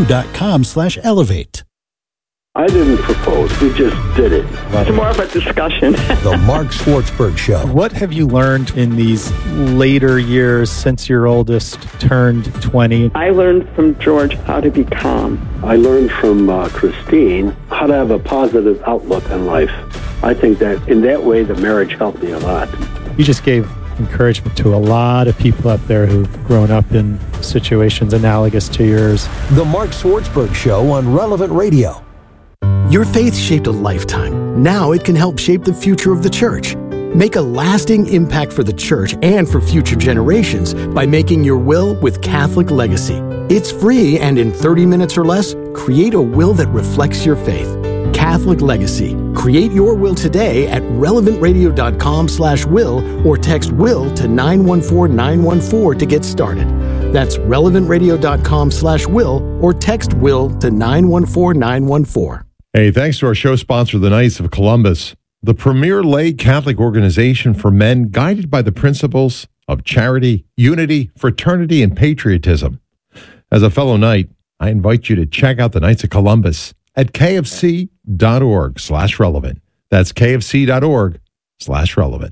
relevantradio.com/elevate. I didn't propose. We just did it. It's more of a discussion. The Mark Schwartzberg Show. What have you learned in these later years since your oldest turned 20? I learned from George how to be calm. I learned from Christine how to have a positive outlook on life. I think that in that way, the marriage helped me a lot. You just gave encouragement to a lot of people out there who've grown up in situations analogous to yours. The Mark Schwartzberg Show on Relevant Radio. Your faith shaped a lifetime. Now it can help shape the future of the church. Make a lasting impact for the church and for future generations by making your will with Catholic Legacy. It's free, and in 30 minutes or less, create a will that reflects your faith. Catholic Legacy. Create your will today at relevantradio.com/will or text will to 914-914 to get started. That's relevantradio.com/will or text will to 914-914. Hey, thanks to our show sponsor, the Knights of Columbus, the premier lay Catholic organization for men guided by the principles of charity, unity, fraternity, and patriotism. As a fellow Knight, I invite you to check out the Knights of Columbus at kfc.org/relevant. That's kfc.org/relevant.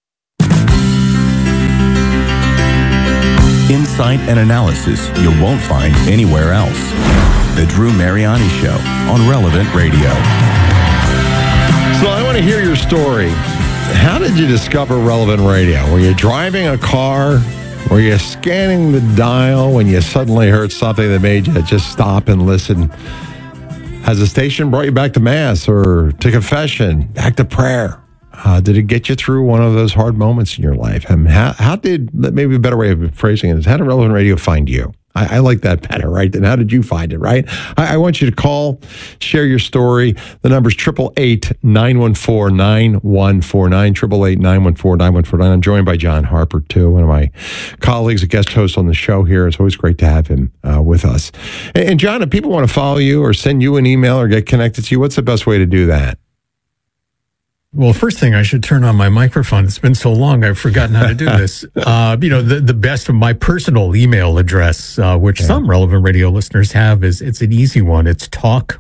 Insight and analysis you won't find anywhere else. The Drew Mariani Show on Relevant Radio. So I want to hear your story. How did you discover Relevant Radio? Were you driving a car? Were you scanning the dial when you suddenly heard something that made you just stop and listen? Has the station brought you back to Mass or to confession, back to prayer? Did it get you through one of those hard moments in your life? How did, maybe a better way of phrasing it is, how did Relevant Radio find you? I like that better, right? Then how did you find it, right? I want you to call, share your story. The number's 888-914-9149, 888-914-9149. I'm joined by John Harper, too, one of my colleagues, a guest host on the show here. It's always great to have him with us. And John, if people want to follow you or send you an email or get connected to you, what's the best way to do that? Well, first thing, I should turn on my microphone. It's been so long, I've forgotten how to do this. The best of my personal email address, which some Relevant Radio listeners have, it's an easy one. It's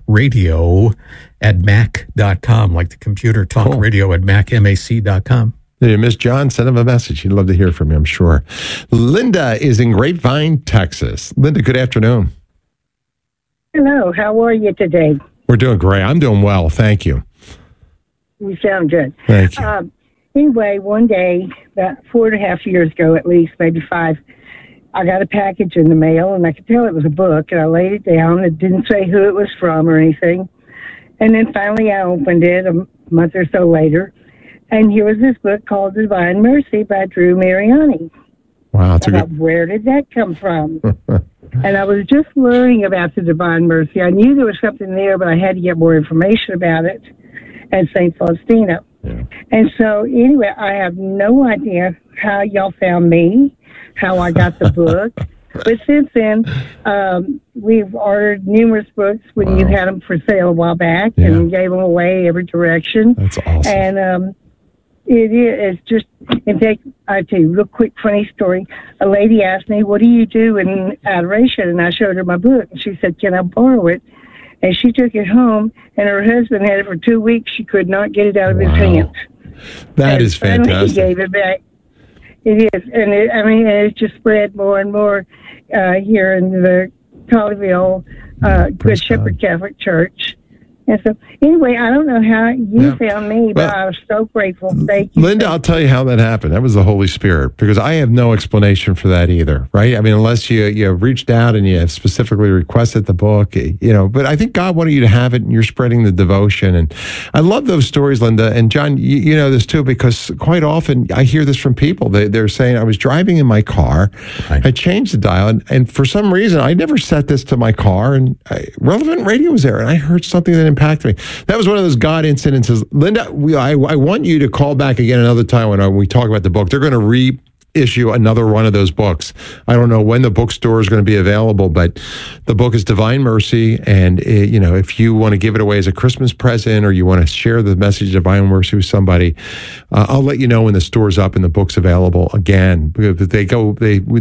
talkradio@mac.com, like the computer, talkradio@mac.com. You miss John? Send him a message. He'd love to hear from you, I'm sure. Linda is in Grapevine, Texas. Linda, good afternoon. Hello. How are you today? We're doing great. I'm doing well. Thank you. You sound good. Thank you. Anyway, one day, about 4.5 years ago, at least, maybe 5, I got a package in the mail, and I could tell it was a book, and I laid it down. It didn't say who it was from or anything. And then finally I opened it a month or so later, and here was this book called Divine Mercy by Drew Mariani. Wow. Where did that come from? And I was just learning about the Divine Mercy. I knew there was something there, but I had to get more information about it. And St. Faustina. Yeah. And so, anyway, I have no idea how y'all found me, how I got the book. But since then, we've ordered numerous books when you had them for sale a while back and gave them away every direction. That's awesome. And it's just, in fact, I'll tell you a real quick funny story. A lady asked me, what do you do in adoration? And I showed her my book. And she said, can I borrow it? And she took it home, and her husband had it for 2 weeks. She could not get it out of his hands. That is fantastic. He gave it back. It is. And it's just spread more and more here in the Colleyville Good Shepherd Catholic Church. And so, anyway, I don't know how you found me, but I was so grateful. Thank you. Linda, I'll tell you how that happened. That was the Holy Spirit, because I have no explanation for that either, right? I mean, unless you reached out and you have specifically requested the book, but I think God wanted you to have it, and you're spreading the devotion. And I love those stories, Linda. And John, you know this too, because quite often I hear this from people. They're saying, I was driving in my car, I changed the dial, and for some reason, I never set this to my car, and Relevant Radio was there, and I heard something that impacted me. That was one of those God incidences. Linda, I want you to call back again another time when we talk about the book. They're going to reissue another one of those books. I don't know when the bookstore is going to be available, but the book is Divine Mercy. And, if you want to give it away as a Christmas present or you want to share the message of Divine Mercy with somebody, I'll let you know when the store's up and the book's available again. Because the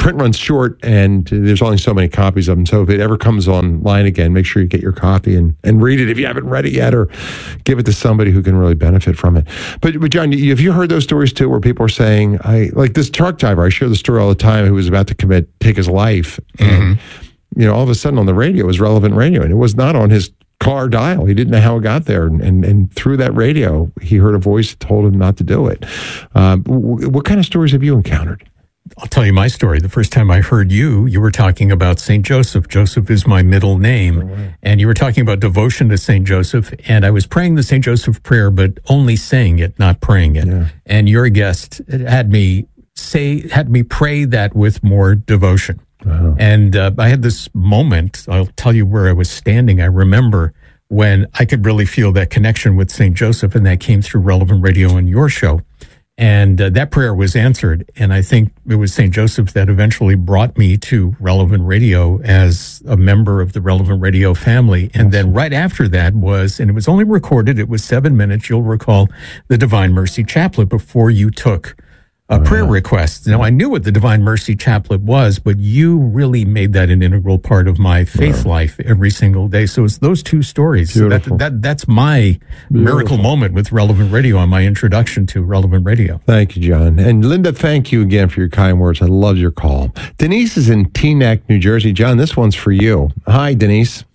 print runs short, and there's only so many copies of them. So if it ever comes online again, make sure you get your copy and read it if you haven't read it yet, or give it to somebody who can really benefit from it. But John, have you heard those stories too, where people are saying, like this truck driver, I share the story all the time, who was about to take his life, and all of a sudden on the radio, it was Relevant Radio, and it was not on his car dial. He didn't know how it got there, and through that radio, he heard a voice that told him not to do it. What kind of stories have you encountered? I'll tell you my story. The first time I heard you were talking about St. Joseph. Joseph is my middle name. And you were talking about devotion to St. Joseph. And I was praying the St. Joseph prayer, but only saying it, not praying it. Yeah. And your guest had me pray that with more devotion. Wow. And I had this moment. I'll tell you where I was standing. I remember when I could really feel that connection with St. Joseph, and that came through Relevant Radio and your show. And that prayer was answered. And I think it was St. Joseph that eventually brought me to Relevant Radio as a member of the Relevant Radio family. And then right after that and it was only recorded, it was 7 minutes, you'll recall, the Divine Mercy Chaplet before you took a prayer request. Now, I knew what the Divine Mercy Chaplet was, but you really made that an integral part of my faith life every single day. So it's those two stories. So that's my miracle moment with Relevant Radio on my introduction to Relevant Radio. Thank you, John. And Linda, thank you again for your kind words. I love your call. Denise is in Teaneck, New Jersey. John, this one's for you. Hi, Denise.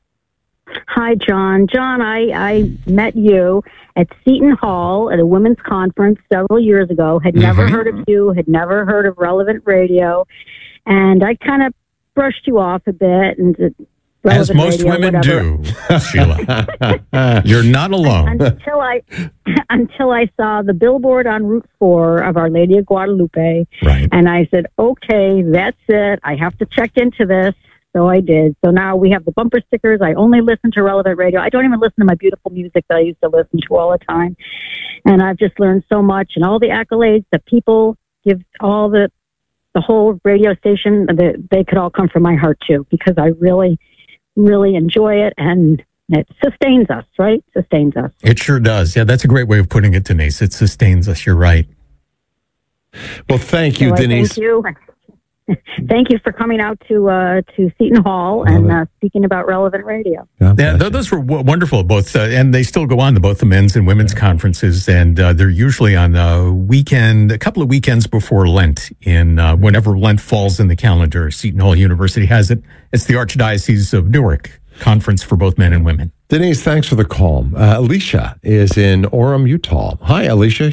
Hi, John. John, I met you at Seton Hall at a women's conference several years ago, had never heard of you, had never heard of Relevant Radio, and I kind of brushed you off a bit. And as most women do, Sheila. You're not alone. Until I saw the billboard on Route 4 of Our Lady of Guadalupe, right. And I said, okay, that's it. I have to check into this. So I did. So now we have the bumper stickers. I only listen to Relevant Radio. I don't even listen to my beautiful music that I used to listen to all the time. And I've just learned so much, and all the accolades that people give all the whole radio station, they could all come from my heart too, because I really, really enjoy it, and it sustains us, right? Sustains us. It sure does. Yeah, that's a great way of putting it, Denise. It sustains us. You're right. Well, thank you, Denise. Thank you. Thank you for coming out to Seton Hall and speaking about Relevant Radio. Yeah, those were wonderful, both, and they still go on to both the men's and women's conferences, and they're usually on a couple of weekends before Lent, whenever Lent falls in the calendar. Seton Hall University has it. It's the Archdiocese of Newark conference for both men and women. Denise, thanks for the call. Alicia is in Orem, Utah. Hi, Alicia.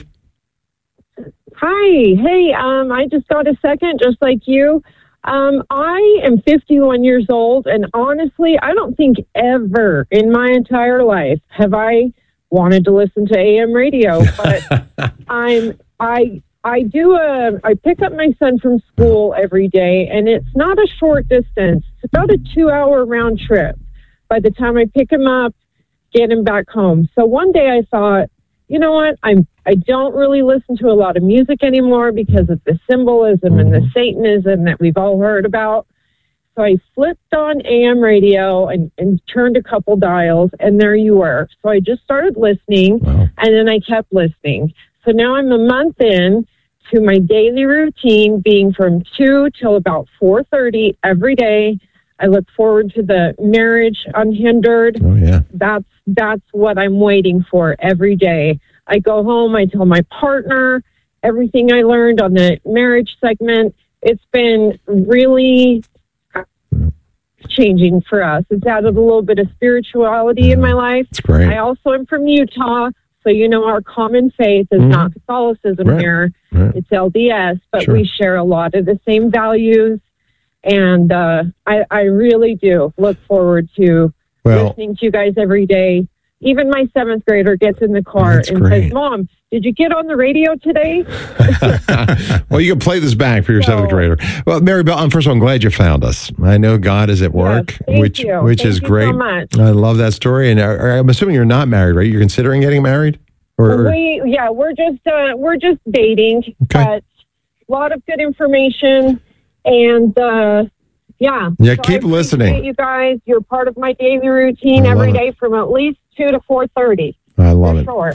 Hi. Hey, I just got a second, just like you. I am 51 years old, and honestly, I don't think ever in my entire life have I wanted to listen to AM radio. But I pick up my son from school every day, and it's not a short distance. It's about a 2-hour round trip by the time I pick him up, get him back home. So one day I thought, you know what? I don't really listen to a lot of music anymore because of the symbolism and the Satanism that we've all heard about. So I flipped on AM radio and turned a couple dials, and there you were. So I just started listening, and then I kept listening. So now I'm a month in to my daily routine, being from 2 till about 4:30 every day. I look forward to the Marriage Unhindered. Oh, yeah. That's what I'm waiting for every day. I go home, I tell my partner everything I learned on the marriage segment. It's been really changing for us. It's added a little bit of spirituality in my life. That's great. I also am from Utah, so our common faith is not Catholicism here. Right. It's LDS, but we share a lot of the same values. And I really do look forward to listening to you guys every day. Even my 7th grader gets in the car and says, Mom, did you get on the radio today? Well, you can play this back for your 7th grader. Well, Mary Bell, first of all, I'm glad you found us. I know God is at work, which is great. So much. I love that story. And I'm assuming you're not married, right? You're considering getting married? We're just dating, but a lot of good information. And so keep listening. I appreciate you guys. You're part of my daily routine every day from at least 2 to 4:30. I love it. Sure.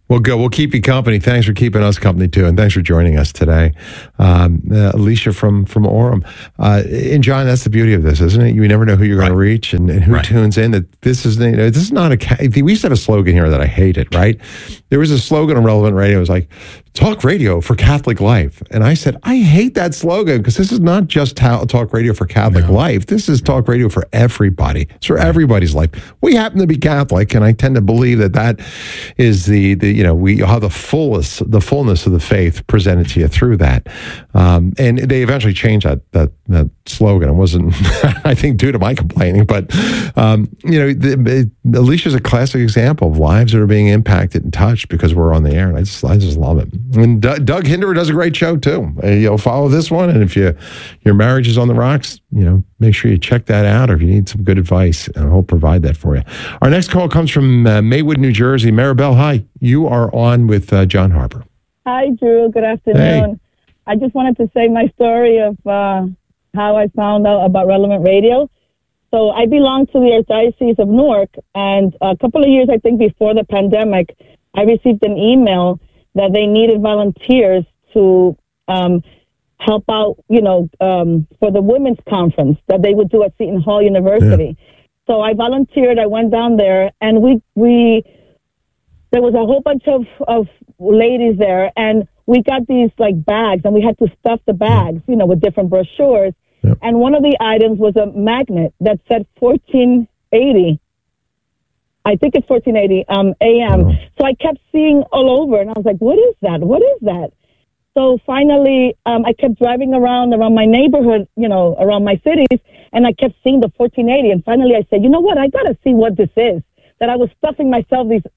Well, good. We'll keep you company. Thanks for keeping us company, too. And thanks for joining us today. Alicia from Orem. And John, that's the beauty of this, isn't it? You never know who you're going to reach and who tunes in. That this is not we used to have a slogan here that I hated, right? There was a slogan on Relevant Radio. It was like, talk radio for Catholic life. And I said, I hate that slogan because this is not just talk radio for Catholic life. This is talk radio for everybody. It's for everybody's life. We happen to be Catholic, and I tend to believe that is we have the fullness of the faith presented to you through that. And they eventually changed that slogan. It wasn't, I think, due to my complaining, but Alicia's a classic example of lives that are being impacted and touched because we're on the air, and I just love it. And Doug Hinderer does a great show too. Follow this one, and if your marriage is on the rocks, make sure you check that out, or if you need some good advice, and I'll provide that for you. Our next call comes from Maywood, New Jersey. Maribel, hi. You are on with John Harper. Hi, Drew. Good afternoon. Hey. I just wanted to say my story of how I found out about Relevant Radio. So I belong to the Archdiocese of Newark, and a couple of years, I think, before the pandemic, I received an email that they needed volunteers to help out, for the women's conference that they would do at Seton Hall University. Yeah. So I volunteered. I went down there, and there was a whole bunch of ladies there, and we got these bags, and we had to stuff the bags, with different brochures. Yep. And one of the items was a magnet that said 1480. I think it's 1480 AM. Oh. So I kept seeing all over, and I was like, what is that? What is that? So finally, I kept driving around my neighborhood, around my cities, and I kept seeing the 1480. And finally I said, you know what? I got to see what this is. That I was stuffing myself these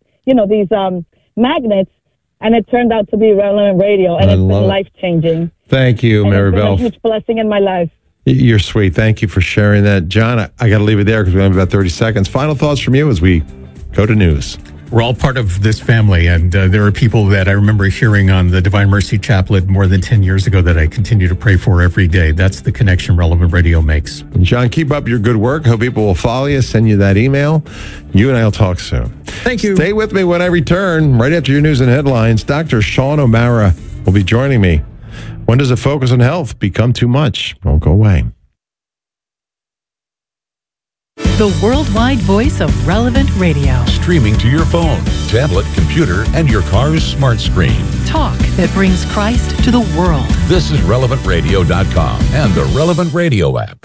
magnets, and it turned out to be Relevant Radio, and it's been life-changing. Thank you, Maribel. It's been a huge blessing in my life. You're sweet. Thank you for sharing that. John, I got to leave it there because we have about 30 seconds. Final thoughts from you as we go to news. We're all part of this family, and there are people that I remember hearing on the Divine Mercy Chaplet more than 10 years ago that I continue to pray for every day. That's the connection Relevant Radio makes. John, keep up your good work. Hope people will follow you, send you that email. You and I will talk soon. Thank you. Stay with me when I return. Right after your news and headlines, Dr. Sean O'Mara will be joining me. When does a focus on health become too much? Don't go away. The worldwide voice of Relevant Radio. Streaming to your phone, tablet, computer, and your car's smart screen. Talk that brings Christ to the world. This is RelevantRadio.com and the Relevant Radio app.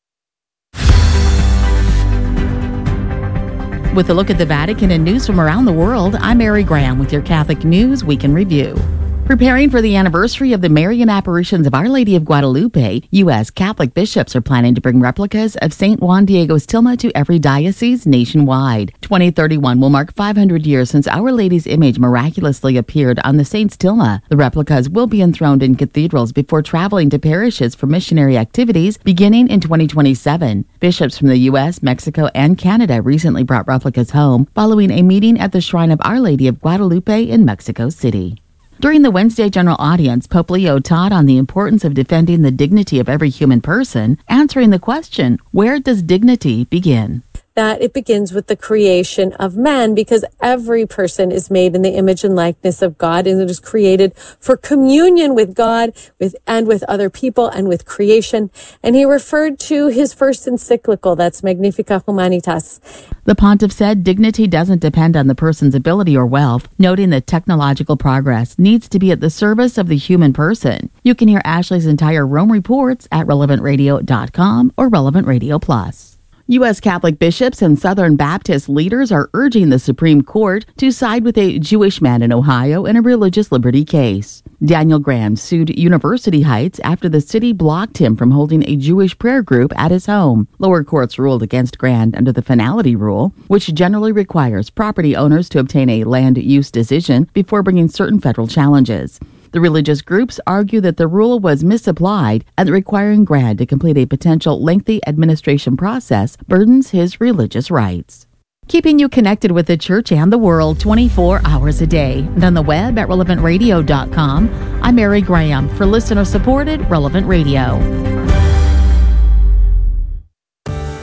With a look at the Vatican and news from around the world, I'm Mary Graham with your Catholic News Week in Review. Preparing for the anniversary of the Marian apparitions of Our Lady of Guadalupe, U.S. Catholic bishops are planning to bring replicas of St. Juan Diego's tilma to every diocese nationwide. 2031 will mark 500 years since Our Lady's image miraculously appeared on the saint's tilma. The replicas will be enthroned in cathedrals before traveling to parishes for missionary activities beginning in 2027. Bishops from the U.S., Mexico, and Canada recently brought replicas home following a meeting at the Shrine of Our Lady of Guadalupe in Mexico City. During the Wednesday general audience, Pope Leo taught on the importance of defending the dignity of every human person, answering the question, where does dignity begin? That it begins with the creation of man, because every person is made in the image and likeness of God, and it is created for communion with God, with other people, and with creation. And he referred to his first encyclical, that's Magnificat Humanitas. The pontiff said dignity doesn't depend on the person's ability or wealth, noting that technological progress needs to be at the service of the human person. You can hear Ashley's entire Rome reports at RelevantRadio.com or Relevant Radio Plus. U.S. Catholic bishops and Southern Baptist leaders are urging the Supreme Court to side with a Jewish man in Ohio in a religious liberty case. Daniel Graham sued University Heights after the city blocked him from holding a Jewish prayer group at his home. Lower courts ruled against Graham under the finality rule, which generally requires property owners to obtain a land use decision before bringing certain federal challenges. The religious groups argue that the rule was misapplied and that requiring Graham to complete a potential lengthy administration process burdens his religious rights. Keeping you connected with the church and the world 24 hours a day. And on the web at RelevantRadio.com, I'm Mary Graham for listener-supported Relevant Radio.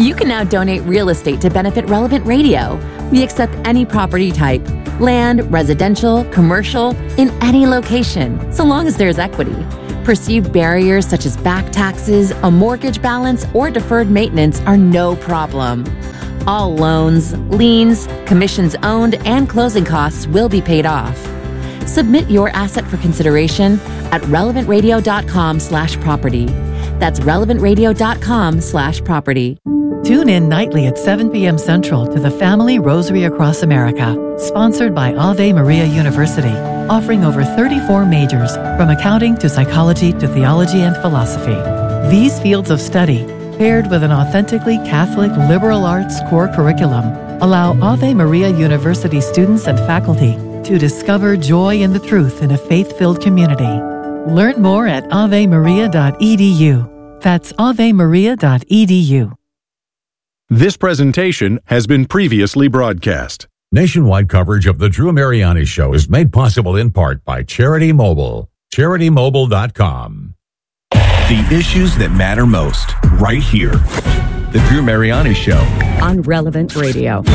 You can now donate real estate to benefit Relevant Radio. We accept any property type, land, residential, commercial, in any location, so long as there's equity. Perceived barriers such as back taxes, a mortgage balance, or deferred maintenance are no problem. All loans, liens, commissions owned, and closing costs will be paid off. Submit your asset for consideration at relevantradio.com/property. That's relevantradio.com/property. Tune in nightly at 7 p.m. Central to the Family Rosary Across America, sponsored by Ave Maria University, offering over 34 majors, from accounting to psychology to theology and philosophy. These fields of study, paired with an authentically Catholic liberal arts core curriculum, allow Ave Maria University students and faculty to discover joy in the truth in a faith-filled community. Learn more at avemaria.edu. That's avemaria.edu. This presentation has been previously broadcast. Nationwide coverage of The Drew Mariani Show is made possible in part by Charity Mobile. CharityMobile.com. The issues that matter most, right here. The Drew Mariani Show. On Relevant Radio.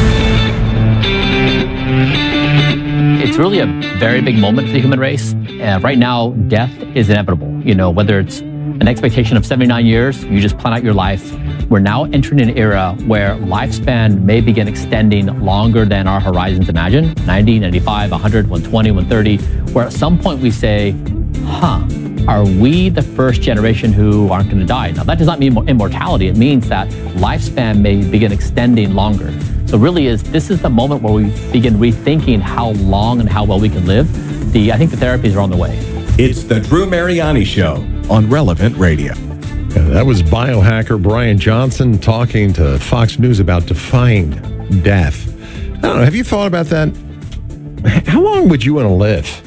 It's really a very big moment for the human race. Right now, death is inevitable. You know, whether it's an expectation of 79 years, you just plan out your life. We're now entering an era where lifespan may begin extending longer than our horizons imagine. 90, 95, 100, 120, 130, where at some point we say, are we the first generation who aren't going to die? Now, that does not mean immortality. It means that lifespan may begin extending longer. So really this is the moment where we begin rethinking how long and how well we can live. I think the therapies are on the way. It's the Drew Mariani Show on Relevant Radio. That was biohacker Brian Johnson talking to Fox News about defying death. I don't know, have you thought about that? How long would you want to live?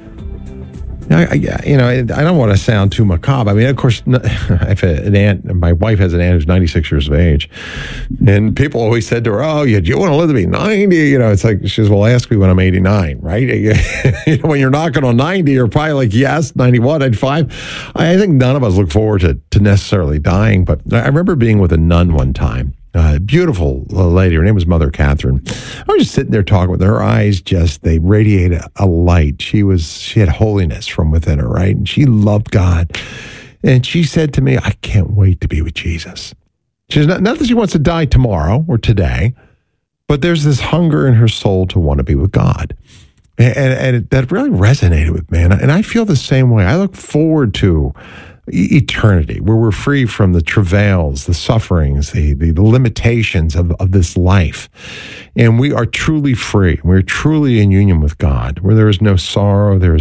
I don't want to sound too macabre. I mean, of course, I have an aunt, my wife has an aunt who's 96 years of age. And people always said to her, do you want to live to be 90? You know, it's like, she says, well, ask me when I'm 89, right? When you're knocking on 90, you're probably like, yes, 91, 95. I think none of us look forward to necessarily dying. But I remember being with a nun one time. Beautiful lady. Her name was Mother Catherine. I was just sitting there talking with her. Her eyes they radiated a light. She had holiness from within her, right? And she loved God. And she said to me, I can't wait to be with Jesus. She says, not that she wants to die tomorrow or today, but there's this hunger in her soul to want to be with God. And that really resonated with me. And I feel the same way. I look forward to eternity, where we're free from the travails, the sufferings, the limitations of this life. And we are truly free. We're truly in union with God, where there is no sorrow. There's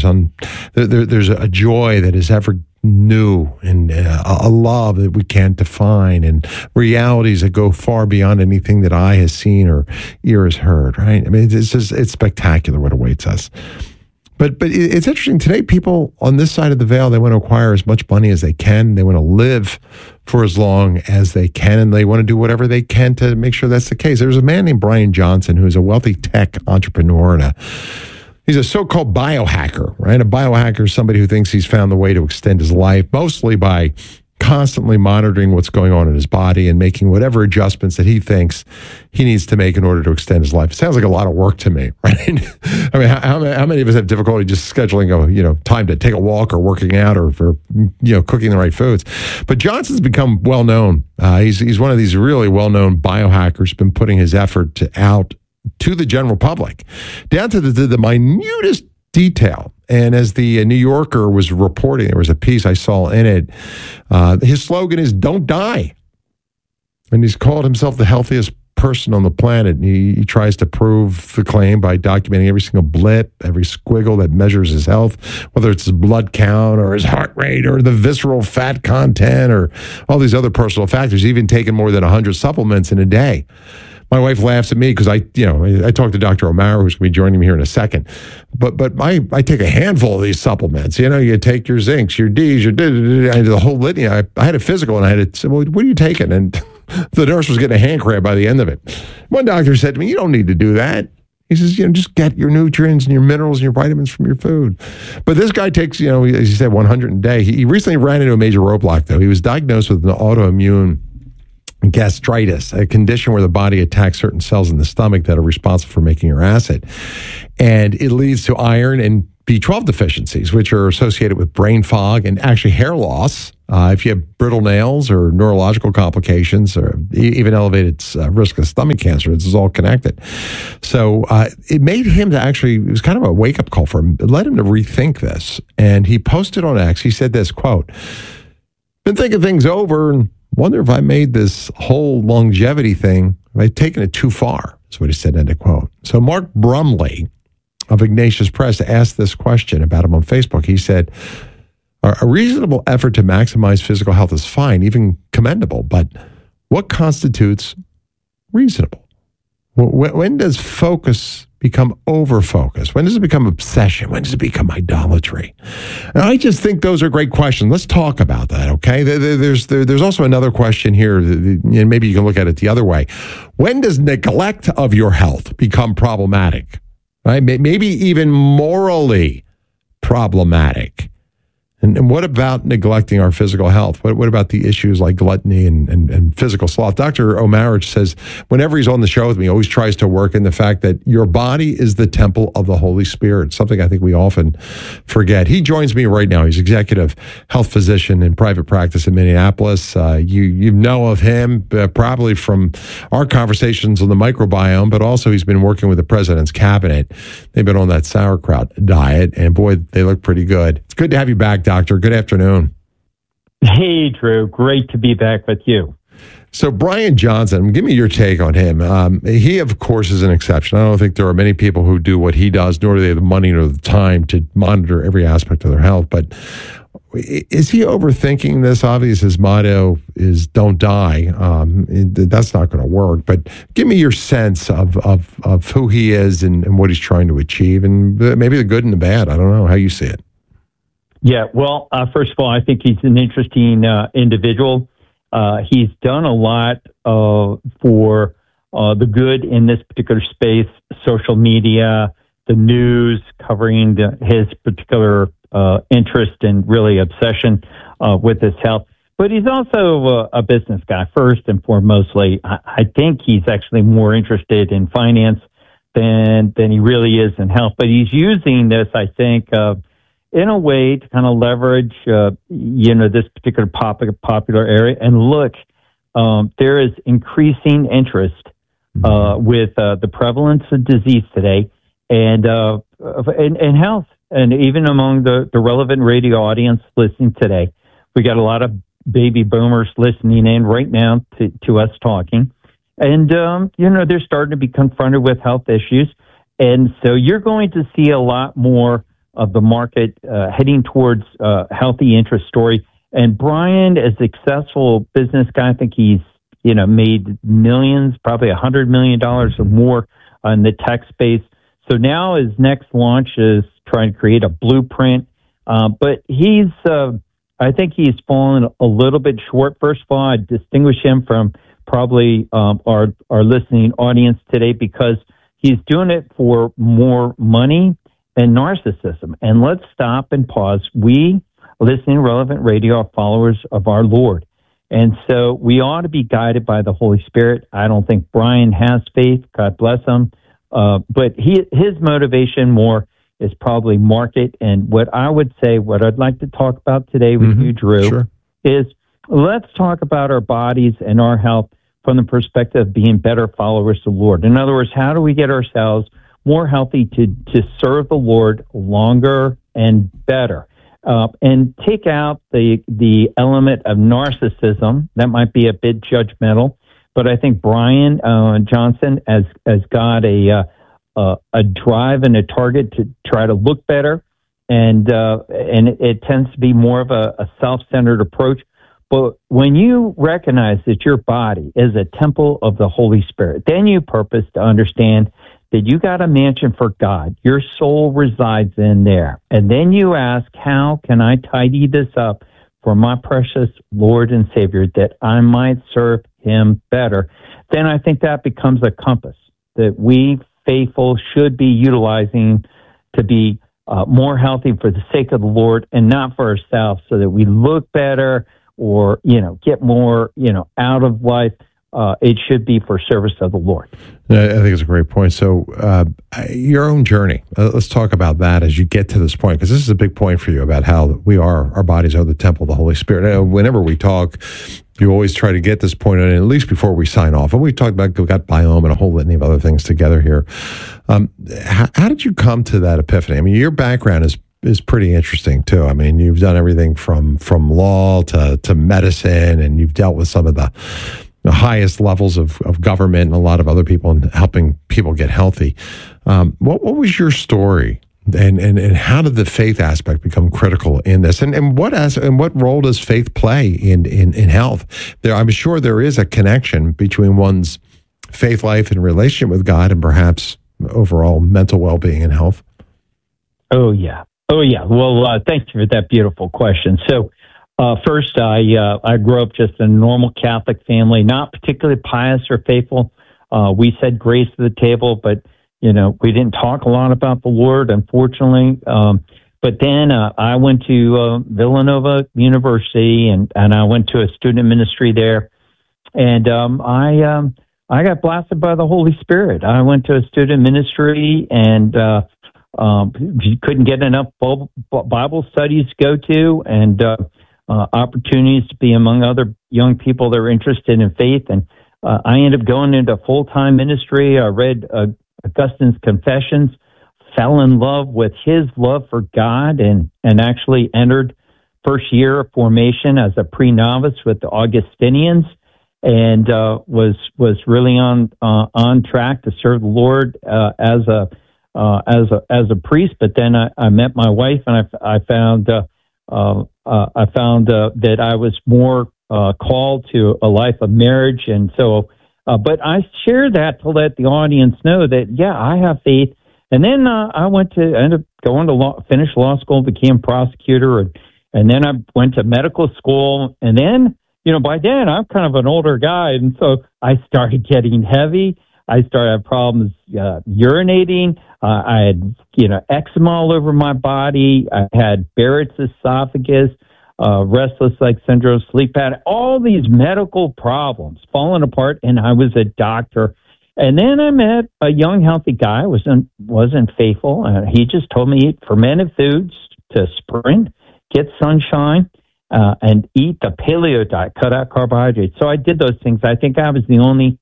a joy that is ever new, and a love that we can't define, and realities that go far beyond anything that eye has seen or ear has heard, right? I mean, it's spectacular what awaits us. But it's interesting. Today, people on this side of the veil, they want to acquire as much money as they can. They want to live for as long as they can, and they want to do whatever they can to make sure that's the case. There's a man named Brian Johnson who's a wealthy tech entrepreneur, and he's a so-called biohacker, right? A biohacker is somebody who thinks he's found the way to extend his life, mostly by constantly monitoring what's going on in his body and making whatever adjustments that he thinks he needs to make in order to extend his life. It sounds like a lot of work to me, right? I mean, how many of us have difficulty just scheduling time to take a walk or working out or for cooking the right foods? But Johnson's become well known. He's one of these really well known biohackers. Been putting his effort out to the general public, down to the minutest detail. And as the New Yorker was reporting, there was a piece I saw in it. His slogan is "Don't die," and he's called himself the healthiest person on the planet. And he tries to prove the claim by documenting every single blip, every squiggle that measures his health, whether it's his blood count or his heart rate or the visceral fat content or all these other personal factors. He's even taken more than 100 supplements in a day. My wife laughs at me because I talked to Dr. O'Mara, who's going to be joining me here in a second. But I take a handful of these supplements. You take your zincs, your Ds, the whole litany. I had a physical, and I had to say, well, what are you taking? And the nurse was getting a hand cramp by the end of it. One doctor said to me, you don't need to do that. He says, just get your nutrients and your minerals and your vitamins from your food. But this guy takes, as he said, 100 a day. He recently ran into a major roadblock, though. He was diagnosed with an autoimmune gastritis, a condition where the body attacks certain cells in the stomach that are responsible for making your acid. And it leads to iron and B12 deficiencies, which are associated with brain fog and actually hair loss. If you have brittle nails or neurological complications or even elevated risk of stomach cancer, this is all connected. So it made him to actually, it was kind of a wake-up call for him. It led him to rethink this. And he posted on X, he said this, quote, "Been thinking things over and wonder if I made this whole longevity thing, if I'd taken it too far." That's what he said, end of quote. So Mark Brumley of Ignatius Press asked this question about him on Facebook. He said, "A reasonable effort to maximize physical health is fine, even commendable, but what constitutes reasonable? When does focus become over-focus? When does it become obsession? When does it become idolatry?" And I just think those are great questions. Let's talk about that, okay? There's also another question here, and maybe you can look at it the other way. When does neglect of your health become problematic? Right? Maybe even morally problematic. And what about neglecting our physical health? What about the issues like gluttony and physical sloth? Dr. Omarich says, whenever he's on the show with me, he always tries to work in the fact that your body is the temple of the Holy Spirit, something I think we often forget. He joins me right now. He's executive health physician in private practice in Minneapolis. You know of him probably from our conversations on the microbiome, but also he's been working with the president's cabinet. They've been on that sauerkraut diet, and boy, they look pretty good. It's good to have you back, Doctor. Good afternoon. Hey, Drew. Great to be back with you. So Brian Johnson, give me your take on him. He, of course, is an exception. I don't think there are many people who do what he does, nor do they have the money nor the time to monitor every aspect of their health. But is he overthinking this? Obviously, his motto is "Don't die." That's not going to work. But give me your sense of who he is and what he's trying to achieve, and maybe the good and the bad. I don't know how you see it. Yeah, well, first of all, I think he's an interesting individual. He's done a lot for the good in this particular space, social media, the news, covering his particular interest and really obsession with his health. But he's also a business guy, first and foremostly. I think he's actually more interested in finance than he really is in health. But he's using this, I think, in a way to kind of leverage, this particular popular area. And look, there is increasing interest with the prevalence of disease today and health, and even among the relevant radio audience listening today. We got a lot of baby boomers listening in right now to us talking, and they're starting to be confronted with health issues, and so you're going to see a lot more of the market heading towards healthy interest story. And Brian, as a successful business guy, I think he's made millions, probably $100 million or more in the tech space. So now his next launch is trying to create a blueprint. But I think he's fallen a little bit short. First of all, I'd distinguish him from probably our listening audience today because he's doing it for more money and narcissism. And let's stop and pause. We, listening Relevant Radio, are followers of our Lord. And so we ought to be guided by the Holy Spirit. I don't think Brian has faith. God bless him. But his motivation more is probably market. And what I'd like to talk about today with you, Drew, is let's talk about our bodies and our health from the perspective of being better followers of the Lord. In other words, how do we get ourselves more healthy to serve the Lord longer and better, and take out the element of narcissism that might be a bit judgmental. But I think Brian Johnson has got a drive and a target to try to look better, and it tends to be more of a self-centered approach. But when you recognize that your body is a temple of the Holy Spirit, then you purpose to understand that you got a mansion for God. Your soul resides in there. And then you ask, how can I tidy this up for my precious Lord and Savior that I might serve him better? Then I think that becomes a compass that we faithful should be utilizing to be more healthy for the sake of the Lord and not for ourselves, so that we look better, or, get more, out of life. It should be for service of the Lord. I think it's a great point. So your own journey, let's talk about that as you get to this point, because this is a big point for you about how our bodies are the temple of the Holy Spirit. Whenever we talk, you always try to get this point on, at least before we sign off. And we talked about, we got biome and a whole litany of other things together here. How did you come to that epiphany? I mean, your background is pretty interesting too. I mean, you've done everything from law to medicine, and you've dealt with some of the highest levels of government and a lot of other people in helping people get healthy. What was your story, and how did the faith aspect become critical in this? And what role does faith play in health? I'm sure there is a connection between one's faith life and relationship with God and perhaps overall mental well-being and health. Oh yeah. Well, thank you for that beautiful question. So, first, I grew up just in a normal Catholic family, not particularly pious or faithful. We said grace at the table, but, we didn't talk a lot about the Lord, unfortunately. But then I went to Villanova University, and I went to a student ministry there. And I got blasted by the Holy Spirit. I went to a student ministry, and you couldn't get enough Bible studies to go to, and opportunities to be among other young people that are interested in faith. And I ended up going into full-time ministry. I read Augustine's Confessions, fell in love with his love for God, and actually entered first year of formation as a pre-novice with the Augustinians, and was really on track to serve the Lord as a priest. But then I met my wife, and I found that I was more called to a life of marriage. And so, but I share that to let the audience know that, yeah, I have faith. And then I ended up going to finish law school, became prosecutor, and then I went to medical school. And then, by then I'm kind of an older guy. And so I started getting heavy. I started having problems urinating. I had, eczema all over my body. I had Barrett's esophagus, restless leg syndrome, sleep apnea, all these medical problems falling apart. And I was a doctor. And then I met a young, healthy guy, wasn't faithful. He just told me eat fermented foods to sprint, get sunshine, and eat the paleo diet, cut out carbohydrates. So I did those things. I think I was the only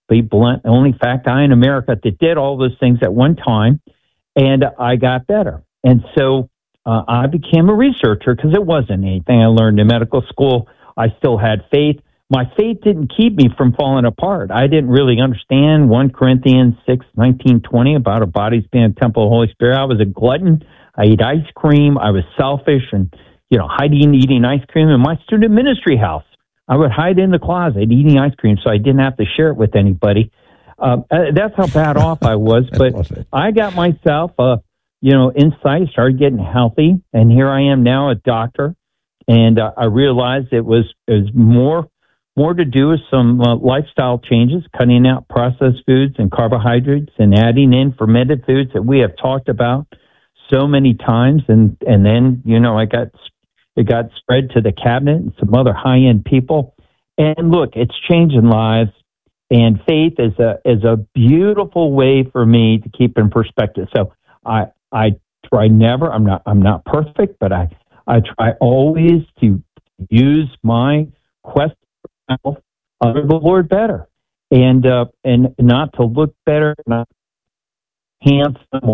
fat guy in America that did all those things at one time, and I got better. And so I became a researcher, because it wasn't anything I learned in medical school. I still had faith. My faith didn't keep me from falling apart. I didn't really understand 1 Corinthians 6:19-20 about our bodies being a temple of the Holy Spirit. I was a glutton. I ate ice cream. I was selfish and, hiding eating ice cream in my student ministry house. I would hide in the closet eating ice cream so I didn't have to share it with anybody. That's how bad off I was. But I got myself, insight, started getting healthy, and here I am now, a doctor. And I realized it was more to do with some lifestyle changes, cutting out processed foods and carbohydrates, and adding in fermented foods that we have talked about so many times. And then it got spread to the cabinet and some other high-end people. And look, it's changing lives. And faith is a beautiful way for me to keep in perspective. So I try never. I'm not perfect, but I try always to use my quest for under the Lord better, and not to look better, not handsome, or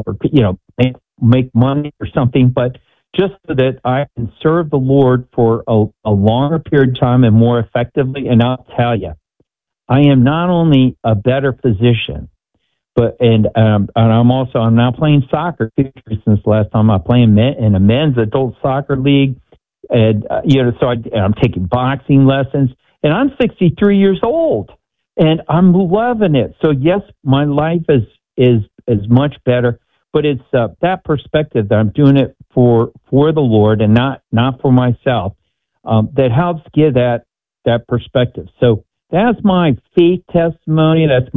make money or something, but just so that I can serve the Lord for a longer period of time and more effectively. And I'll tell you, I am not only a better physician, but I'm now playing soccer since last time I played in a men's adult soccer league, and so I'm taking boxing lessons, and I'm 63 years old, and I'm loving it. So yes, my life is much better. But it's that perspective that I'm doing it for the Lord and not for myself, that helps give that perspective. So that's my faith testimony. That's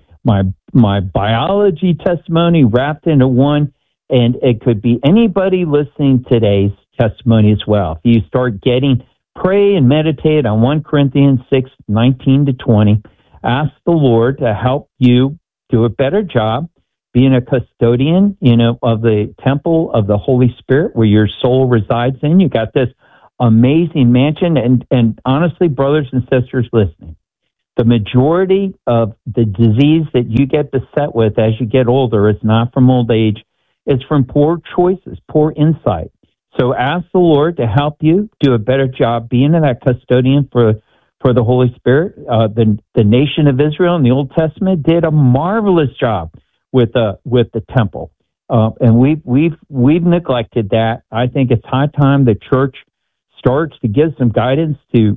my biology testimony wrapped into one, and it could be anybody listening today's testimony as well. If you start getting pray and meditate on 1 Corinthians 6:19-20. Ask the Lord to help you do a better job being a custodian, of the temple of the Holy Spirit where your soul resides in. You got this amazing mansion. And honestly, brothers and sisters listening, the majority of the disease that you get beset with as you get older is not from old age. It's from poor choices, poor insight. So ask the Lord to help you do a better job being that custodian for the Holy Spirit. The nation of Israel in the Old Testament did a marvelous job with the temple, and we've neglected that. I think it's high time the church starts to give some guidance to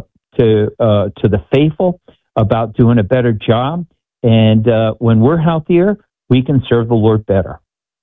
the faithful about doing a better job. And when we're healthier, we can serve the Lord better.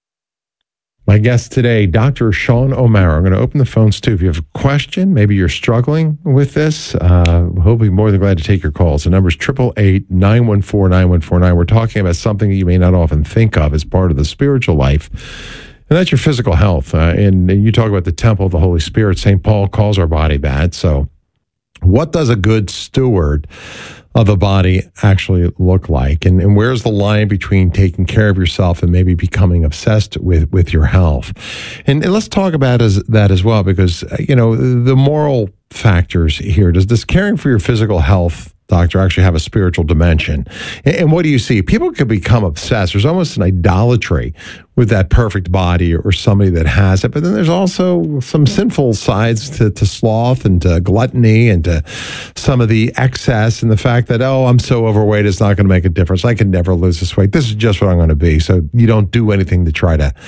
My guest today, Dr. Sean O'Mara. I'm going to open the phones too. If you have a question, maybe you're struggling with this, we'll be more than glad to take your calls. The number is 888-914-9149. We're talking about something that you may not often think of as part of the spiritual life, and that's your physical health. And you talk about the temple of the Holy Spirit. St. Paul calls our body that. So what does a good steward of the body actually look like? And where's the line between taking care of yourself and maybe becoming obsessed with your health? And let's talk about that as well, because, the moral factors here. Does caring for your physical health, doctor, actually have a spiritual dimension? And what do you see? People could become obsessed. There's almost an idolatry with that perfect body or somebody that has it. But then there's also some sinful sides to sloth and to gluttony and to some of the excess and the fact that, I'm so overweight, it's not going to make a difference. I can never lose this weight. This is just what I'm going to be. So you don't do anything to try to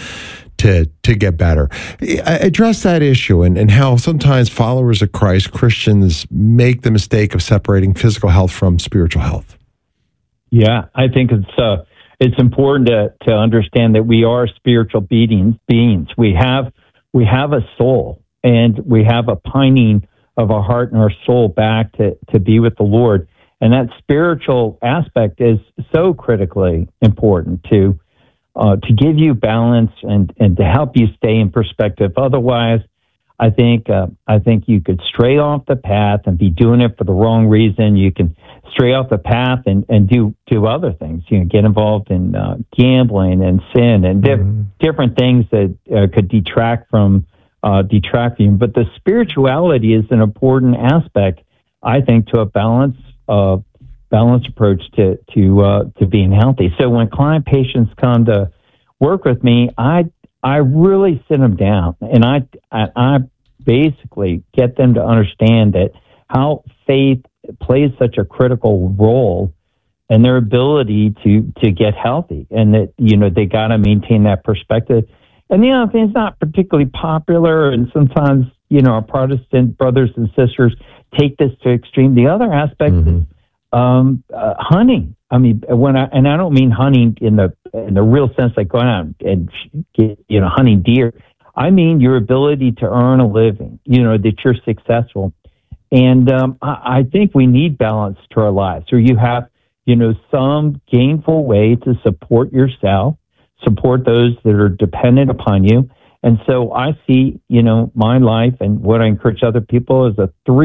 get better. Address that issue and how sometimes followers of Christ, Christians, make the mistake of separating physical health from spiritual health. Yeah, I think it's important to understand that we are spiritual beings. We have a soul, and we have a pining of our heart and our soul back to be with the Lord. And that spiritual aspect is so critically important to give you balance and to help you stay in perspective. Otherwise, I think you could stray off the path and be doing it for the wrong reason. You can stray off the path and do other things. Get involved in gambling and sin and different things that could detract from you. But the spirituality is an important aspect, I think, to a balanced approach to being healthy. So when client patients come to work with me, I really sit them down and I basically get them to understand that how faith plays such a critical role in their ability to get healthy, and that they got to maintain that perspective. And the other thing is not particularly popular, and sometimes our Protestant brothers and sisters take this to extreme. The other aspect is hunting. I mean, I don't mean hunting in the real sense, like going out and hunting deer. I mean your ability to earn a living. That you're successful, and I think we need balance to our lives. So you have some gainful way to support yourself, support those that are dependent upon you. And so I see my life, and what I encourage other people is a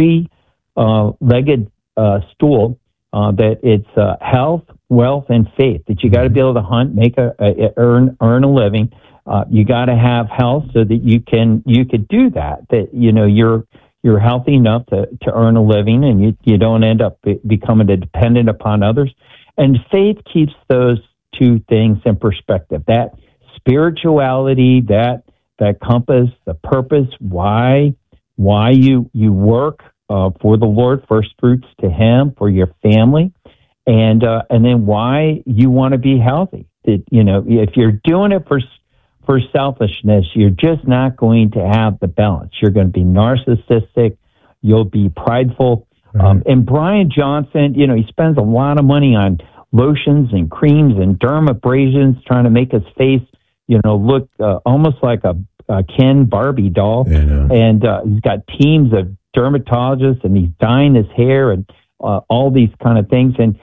three-legged stool. That it's health, wealth, and faith. That you got to be able to hunt, earn a living. You got to have health so that you could do that. That you're healthy enough to earn a living, and you don't end up becoming dependent upon others. And faith keeps those two things in perspective. That spirituality, that compass, the purpose, why you work. For the Lord, first fruits to Him, for your family, and then why you want to be healthy. That if you're doing it for selfishness, you're just not going to have the balance. You're going to be narcissistic. You'll be prideful. And Brian Johnson, he spends a lot of money on lotions and creams and dermabrasions, trying to make his face, look almost like a Ken Barbie doll. Yeah. And he's got teams of dermatologist, and he's dyeing his hair and all these kind of things. And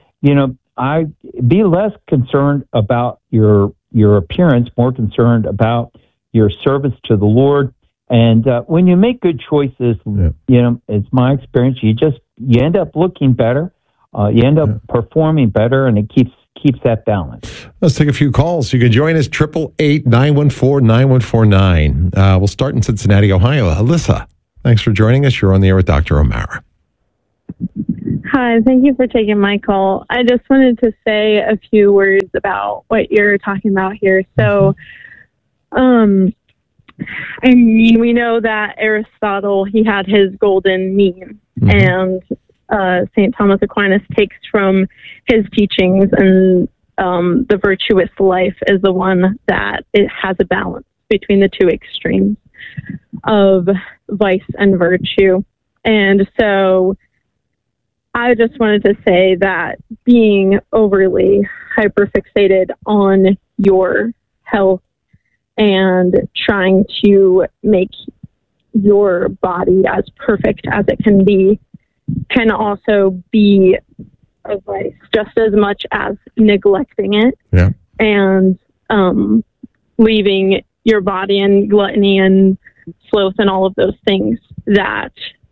I be less concerned about your appearance, more concerned about your service to the Lord And when you make good choices, you know, it's my experience, you end up looking better, you end up performing better, and it keeps that balance. Let's take a few calls. You can join us, 888-914-9149. We'll start in Cincinnati, Ohio. Alyssa, thanks for joining us. You're on the air with Dr. O'Mara. Hi, thank you for taking my call. I just wanted to say a few words about what you're talking about here. So, I mean, we know that Aristotle, he had his golden mean, and St. Thomas Aquinas takes from his teachings, and the virtuous life is the one that it has a balance between the two extremes of vice and virtue. And so I just wanted to say that being overly hyperfixated on your health and trying to make your body as perfect as it can be can also be a vice just as much as neglecting it and leaving your body in gluttony and sloth and all of those things that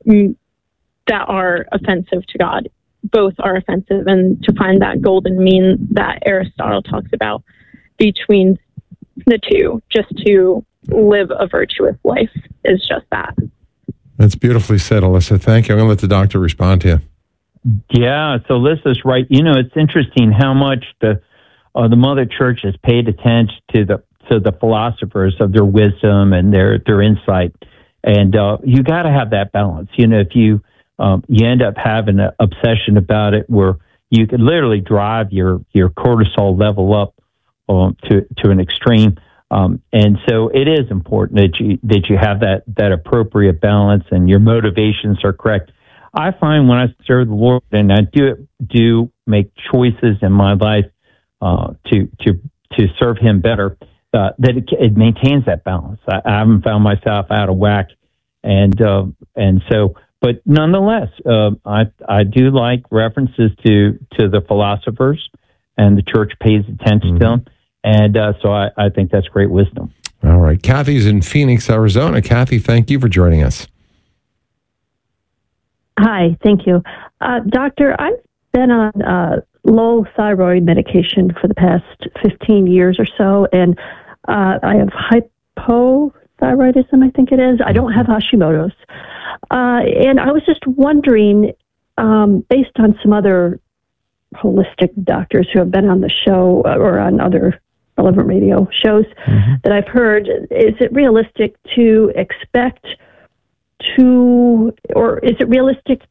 are offensive to God. Both are offensive, and to find that golden mean that Aristotle talks about between the two, just to live a virtuous life, is just that. That's beautifully said, Alyssa. Thank you. I'm going to let the doctor respond to you. Yeah, so Alyssa's right. You know, it's interesting how much the Mother Church has paid attention to the philosophers of their wisdom and their insight, and you got to have that balance. You know, if you end up having an obsession about it, where you could literally drive your cortisol level up to an extreme. And so it is important that you have that appropriate balance and your motivations are correct. I find when I serve the Lord and I do make choices in my life to serve Him better, that it maintains that balance. I haven't found myself out of whack, and so. But nonetheless, I do like references to the philosophers, and the church pays attention to them. And so I think that's great wisdom. All right. Kathy's in Phoenix, Arizona. Kathy, thank you for joining us. Hi, thank you. Doctor, I've been on low thyroid medication for the past 15 years or so, and I have hypothyroidism, I think it is. I don't have Hashimoto's. And I was just wondering, based on some other holistic doctors who have been on the show or on other relevant radio shows that I've heard, is it realistic to expect or is it realistic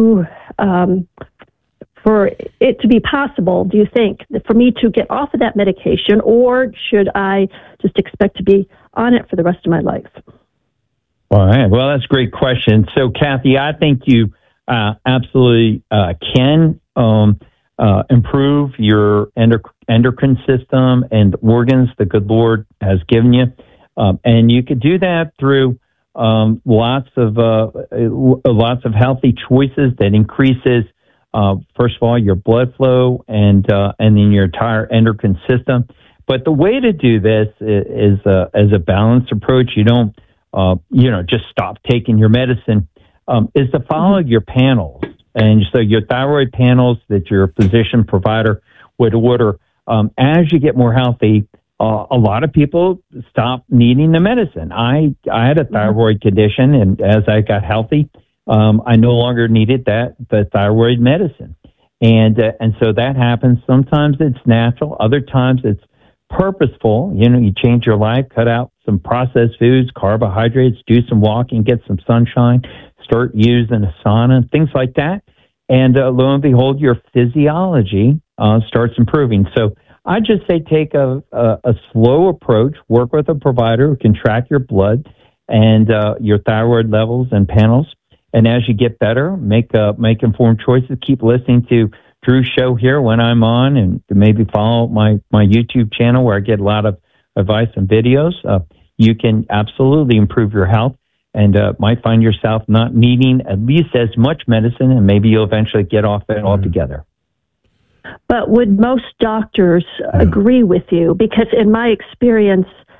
for it to be possible, do you think, for me to get off of that medication, or should I just expect to be on it for the rest of my life? All right. Well, that's a great question. So, Kathy, I think you absolutely can improve your endocrine system and organs the good Lord has given you. And you could do that through lots of healthy choices that increases, first of all, your blood flow and then your entire endocrine system. But the way to do this is as a balanced approach. You don't just stop taking your medicine, is to follow your panels. And so your thyroid panels that your physician provider would order, as you get more healthy, a lot of people stop needing the medicine. I had a thyroid condition, and as I got healthy, I no longer needed the thyroid medicine. And so that happens. Sometimes it's natural. Other times it's purposeful. You change your life, cut out some processed foods, carbohydrates, do some walking, get some sunshine, start using a sauna, things like that. And lo and behold, your physiology starts improving. So I just say take a slow approach, work with a provider who can track your blood and your thyroid levels and panels. And as you get better, make informed choices. Keep listening to Drew's show here when I'm on, and maybe follow my YouTube channel where I get a lot of advice and videos. You can absolutely improve your health and might find yourself not needing at least as much medicine, and maybe you'll eventually get off it altogether. But would most doctors agree with you? Because in my experience,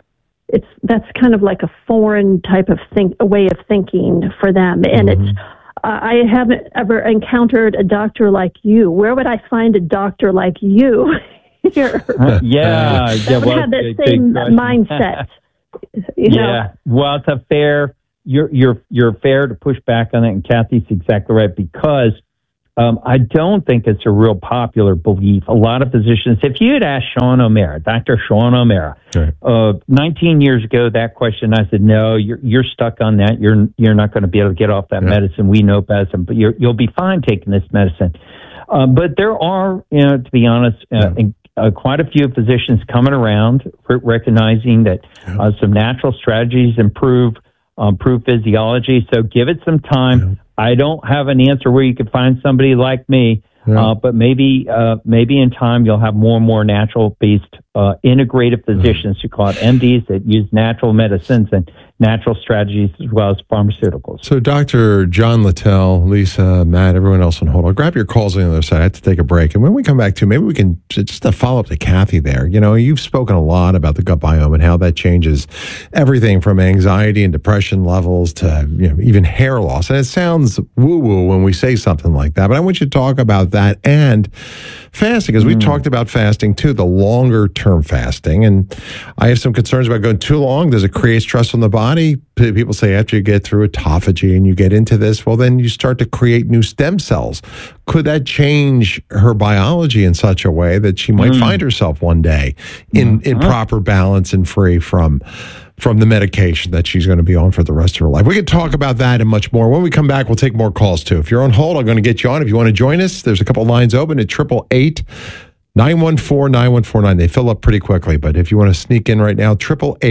that's kind of like a foreign type of a way of thinking for them. And it's, I haven't ever encountered a doctor like you. Where would I find a doctor like you here? That would have that same mindset. You know? Well, it's a fair. You're fair to push back on it, and Kathy's exactly right, because I don't think it's a real popular belief. A lot of physicians, if you had asked Dr. Sean O'Mara, 19 years ago, that question, I said, no, you're stuck on that. You're not going to be able to get off that medicine. We know medicine, but you'll be fine taking this medicine. But there are, to be honest, quite a few physicians coming around, recognizing that some natural strategies improve physiology. So give it some time. I don't have an answer where you could find somebody like me, but maybe in time you'll have more and more natural-based integrative physicians, who call it MDs, that use natural medicines and natural strategies as well as pharmaceuticals. So Dr. John Littell, Lisa, Matt, everyone else on hold, I'll grab your calls on the other side. I have to take a break. And when we come back to, maybe we can just a follow up to Kathy there. You know, you've spoken a lot about the gut biome and how that changes everything from anxiety and depression levels to, even hair loss. And it sounds woo-woo when we say something like that, but I want you to talk about that and fasting, because we talked about fasting too, the longer term fasting. And I have some concerns about going too long. Does it create stress on the body? People say after you get through autophagy and you get into this, well, then you start to create new stem cells. Could that change her biology in such a way that she might find herself one day in proper balance and free from the medication that she's going to be on for the rest of her life? We can talk about that and much more. When we come back, we'll take more calls too. If you're on hold, I'm going to get you on. If you want to join us, there's a couple lines open at 888-914-9149. They fill up pretty quickly, but if you want to sneak in right now,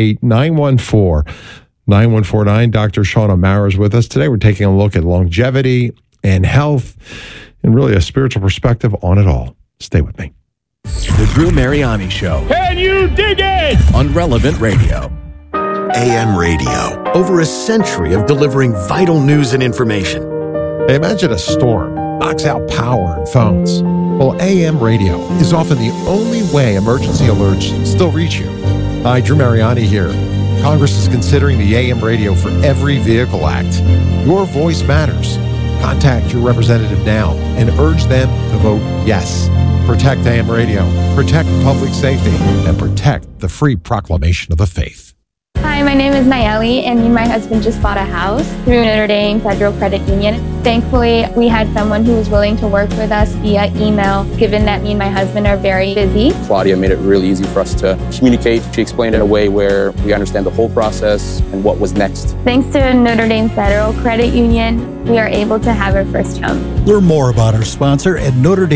888-914-9149. Dr. Sean O'Mara is with us today. We're taking a look at longevity and health and really a spiritual perspective on it all. Stay with me. The Drew Mariani Show. Can you dig it? On Relevant Radio. AM radio. Over a century of delivering vital news and information. Hey, imagine a storm knocks out power and phones. Well, AM radio is often the only way emergency alerts still reach you. Hi, Drew Mariani here. Congress is considering the AM radio for Every Vehicle Act. Your voice matters. Contact your representative now and urge them to vote yes. Protect AM radio, protect public safety, and protect the free proclamation of the faith. Hi, my name is Nayeli, and me and my husband just bought a house through Notre Dame Federal Credit Union. Thankfully, we had someone who was willing to work with us via email, given that me and my husband are very busy. Claudia made it really easy for us to communicate. She explained it in a way where we understand the whole process and what was next. Thanks to Notre Dame Federal Credit Union, we are able to have our first home. Learn more about our sponsor at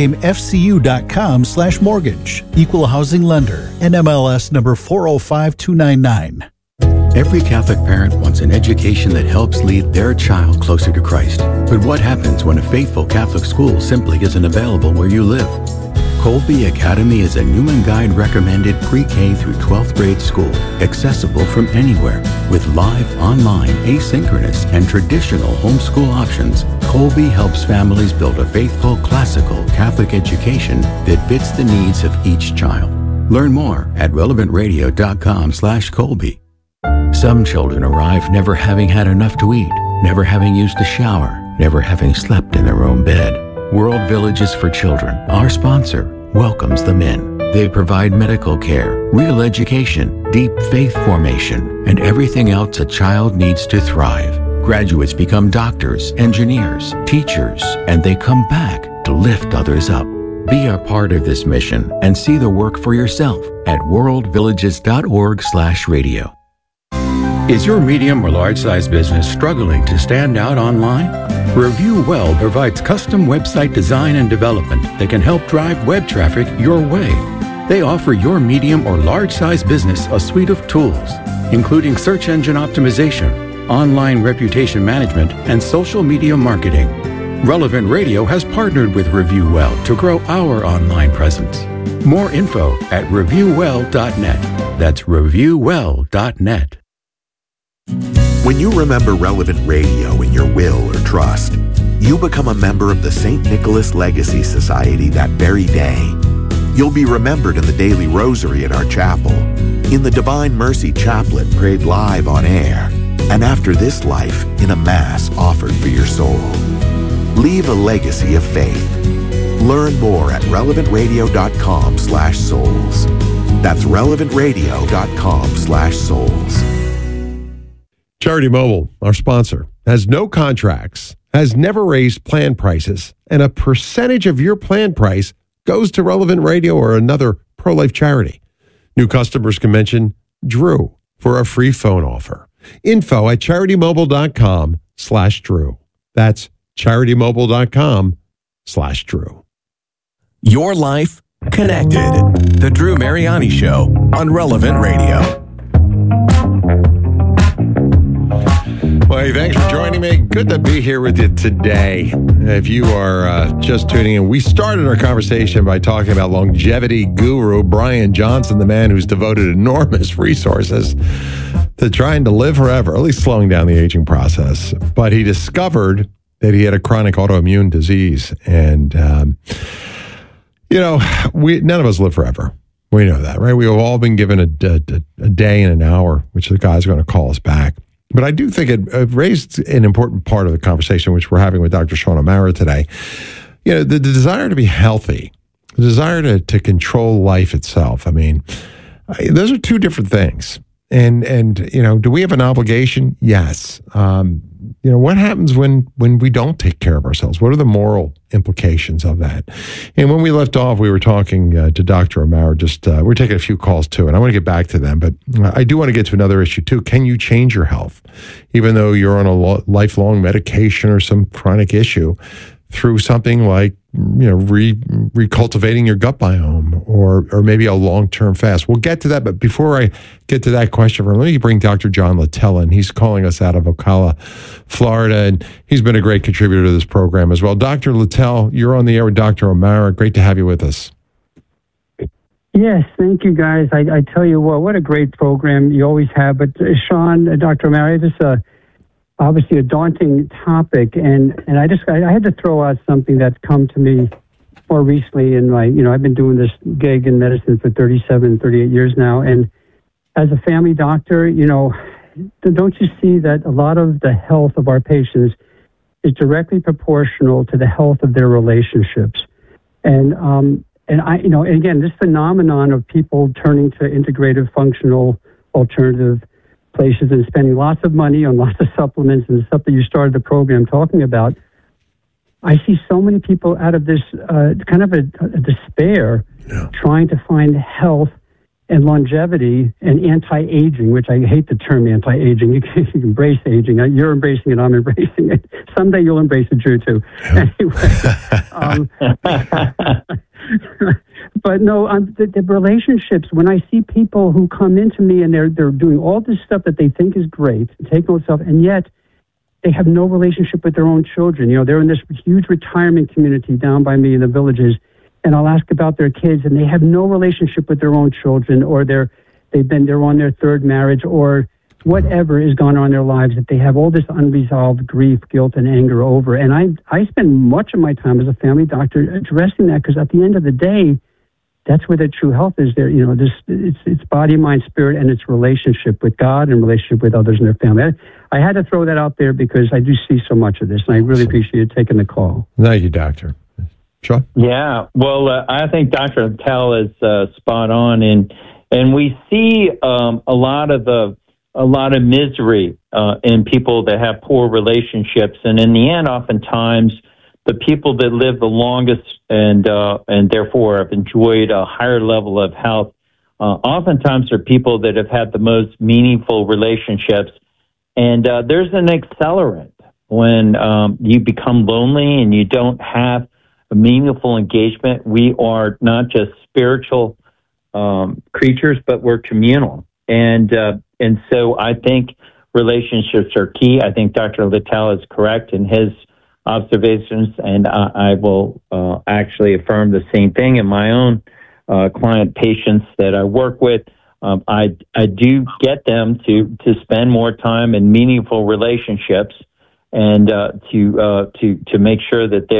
NotreDameFCU.com/mortgage. Equal housing lender. NMLS number 405299. Every Catholic parent wants an education that helps lead their child closer to Christ. But what happens when a faithful Catholic school simply isn't available where you live? Colby Academy is a Newman Guide recommended pre-K through 12th grade school, accessible from anywhere. With live, online, asynchronous, and traditional homeschool options, Colby helps families build a faithful, classical Catholic education that fits the needs of each child. Learn more at relevantradio.com/Colby. Some children arrive never having had enough to eat, never having used a shower, never having slept in their own bed. World Villages for Children, our sponsor, welcomes them in. They provide medical care, real education, deep faith formation, and everything else a child needs to thrive. Graduates become doctors, engineers, teachers, and they come back to lift others up. Be a part of this mission and see the work for yourself at worldvillages.org/radio. Is your medium or large size business struggling to stand out online? Review Well provides custom website design and development that can help drive web traffic your way. They offer your medium or large size business a suite of tools, including search engine optimization, online reputation management, and social media marketing. Relevant Radio has partnered with Review Well to grow our online presence. More info at reviewwell.net. That's reviewwell.net. When you remember Relevant Radio in your will or trust, you become a member of the St. Nicholas Legacy Society that very day. You'll be remembered in the daily rosary at our chapel, In the Divine Mercy Chaplet prayed live on air, and after this life in a Mass offered for your soul. Leave a legacy of faith. Learn more at relevantradio.com/souls. That's relevantradio.com/souls. Charity Mobile, our sponsor, has no contracts, has never raised plan prices, and a percentage of your plan price goes to Relevant Radio or another pro-life charity. New customers can mention Drew for a free phone offer. Info at CharityMobile.com/Drew. That's CharityMobile.com/Drew. Your life connected. The Drew Mariani Show on Relevant Radio. Well, hey, thanks for joining me. Good to be here with you today. If you are just tuning in, we started our conversation by talking about longevity guru Brian Johnson, the man who's devoted enormous resources to trying to live forever, at least slowing down the aging process. But he discovered that he had a chronic autoimmune disease. And, none of us live forever. We know that, right? We have all been given a day and an hour, which the guy's going to call us back. But I do think it raised an important part of the conversation, which we're having with Dr. Sean O'Mara today. The desire to be healthy, the desire to control life itself. I mean, those are two different things. And do we have an obligation? Yes. What happens when we don't take care of ourselves? What are the moral implications of that? And when we left off, we were talking to Dr. O'Mara. We're taking a few calls too, and I want to get back to them. But I do want to get to another issue too. Can you change your health, even though you're on a lifelong medication or some chronic issue, through something like recultivating your gut biome or maybe a long-term fast? We'll get to that, but before I get to that question, let me bring Dr. John Littell in. He's calling us out of Ocala, Florida, and he's been a great contributor to this program as well. Dr. Littell, you're on the air with Dr. O'Mara. Great to have you with us. Yes, thank you, guys. I tell you what a great program you always have. But Sean, Dr. O'Mara, this is obviously a daunting topic, and I had to throw out something that's come to me more recently in my, I've been doing this gig in medicine for 38 years now, and as a family doctor, don't you see that a lot of the health of our patients is directly proportional to the health of their relationships, and again, this phenomenon of people turning to integrative, functional, alternative places and spending lots of money on lots of supplements and stuff that you started the program talking about. I see so many people out of this kind of a despair trying to find health and longevity and anti-aging, which I hate the term anti-aging. You can embrace aging. You're embracing it. I'm embracing it. Someday you'll embrace it, Drew, too. Anyway. But no, the relationships, when I see people who come into me and they're doing all this stuff that they think is great, taking all this stuff, and yet they have no relationship with their own children. They're in this huge retirement community down by me in the villages, and I'll ask about their kids, and they have no relationship with their own children, or they're on their third marriage, or whatever is going on in their lives that they have all this unresolved grief, guilt, and anger over. And I spend much of my time as a family doctor addressing that, because at the end of the day, that's where the true health is. There, it's body, mind, spirit, and its relationship with God and relationship with others in their family. I had to throw that out there because I do see so much of this, and I really appreciate you taking the call. Thank you, Doctor. Sean? Yeah, well, I think Dr. Littell is spot on, and we see a lot of misery in people that have poor relationships, and in the end, oftentimes, the people that live the longest and therefore have enjoyed a higher level of health, oftentimes are people that have had the most meaningful relationships. And there's an accelerant when you become lonely and you don't have a meaningful engagement. We are not just spiritual creatures, but we're communal. And so I think relationships are key. I think Dr. Littell is correct in his observations, and I will actually affirm the same thing in my own client patients that I work with. I do get them to spend more time in meaningful relationships and to make sure that they're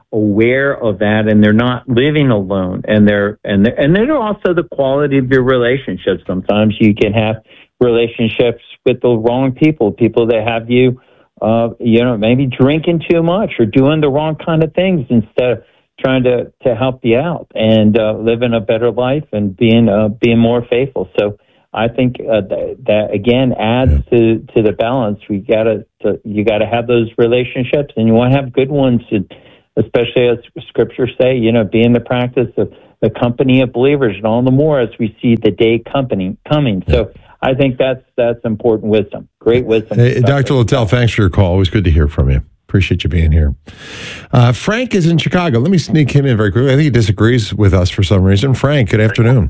aware of that, and they're not living alone, and they're also the quality of your relationships. Sometimes you can have relationships with the wrong people that have you, maybe drinking too much or doing the wrong kind of things instead of trying to help you out and living a better life and being more faithful. So I think that again adds to the balance. You gotta have those relationships, and you want to have good ones, especially as scriptures say, be in the practice of the company of believers, and all the more as we see the day coming. So I think that's important wisdom, great wisdom. Hey, Dr. Littell, thanks for your call. Always good to hear from you. Appreciate you being here. Frank is in Chicago. Let me sneak him in very quickly. I think he disagrees with us for some reason. Frank, good afternoon.